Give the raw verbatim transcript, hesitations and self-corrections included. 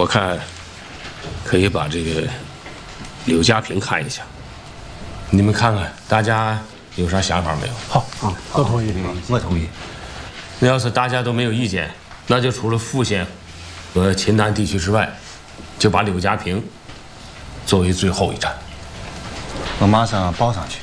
我看可以把这个柳家坪看一下，你们看看大家有啥想法没有？ 好啊，都同意， 我同意。 那要是大家都没有意见，那就除了富县和秦南地区之外，就把柳家坪作为最后一站。 我马上报上去。